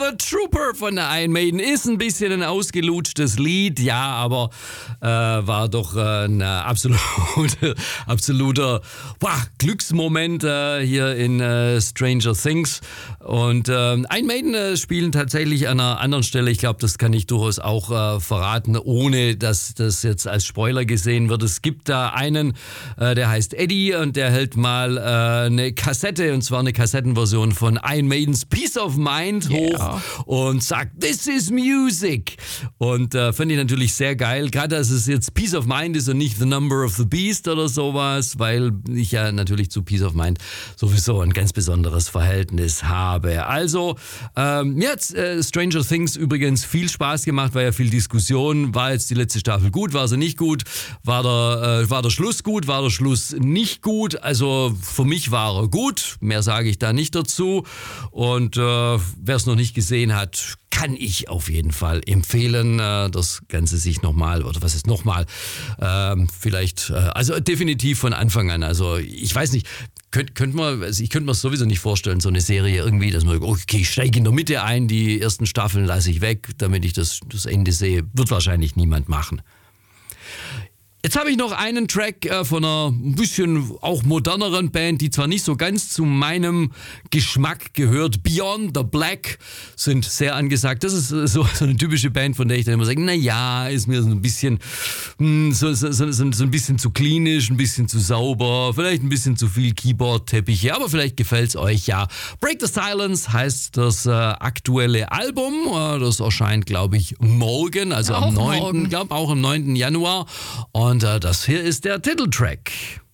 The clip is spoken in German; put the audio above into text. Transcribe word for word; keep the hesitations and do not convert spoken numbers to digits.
the Trooper von der Iron Maiden. Ist ein bisschen ein ausgelutschtes Lied, ja, aber äh, war doch äh, ein absolute, absoluter boah, Glücksmoment äh, hier in äh, Stranger Things. Und äh, Iron Maiden äh, spielen tatsächlich an einer anderen Stelle, ich glaube, das kann ich durchaus auch äh, verraten, ohne dass das jetzt als Spoiler gesehen wird. Es gibt da einen, äh, der heißt Eddie und der hält mal äh, eine Kassette, und zwar eine Kassettenversion von Iron Maidens Peace of Mind Yeah. hoch und sagt, this is music. Und äh, finde ich natürlich sehr geil, gerade dass es jetzt Peace of Mind ist und nicht The Number of the Beast oder sowas, weil ich ja natürlich zu Peace of Mind sowieso ein ganz besonderes Verhältnis habe. Also, ähm, mir hat äh, Stranger Things übrigens viel Spaß gemacht, war ja viel Diskussion. War jetzt die letzte Staffel gut, war sie nicht gut? War der, äh, war der Schluss gut, war der Schluss nicht gut? Also für mich war er gut, mehr sage ich da nicht dazu. Und äh, wer es noch nicht gesehen hat, kann ich auf jeden Fall empfehlen, äh, das Ganze sich nochmal, oder was ist nochmal, ähm, vielleicht, äh, also definitiv von Anfang an. Also ich weiß nicht, könnt, könnt man, also ich könnte mir sowieso nicht vorstellen, so eine Serie irgendwie, dass man, okay, ich steige in der Mitte ein, die ersten Staffeln lasse ich weg, damit ich das, das Ende sehe. Wird wahrscheinlich niemand machen. Jetzt habe ich noch einen Track äh, von einer ein bisschen auch moderneren Band, die zwar nicht so ganz zu meinem Geschmack gehört. Beyond the Black sind sehr angesagt. Das ist so, so eine typische Band, von der ich dann immer sage, na ja, ist mir so ein bisschen mh, so, so, so, so ein bisschen zu klinisch, ein bisschen zu sauber, vielleicht ein bisschen zu viel Keyboard-Teppiche, aber vielleicht gefällt's euch ja. Break the Silence heißt das äh, aktuelle Album. Äh, das erscheint, glaube ich, morgen, also Auch am neunten morgen. glaube auch am neunten Januar. Und Und äh, das hier ist der Titeltrack.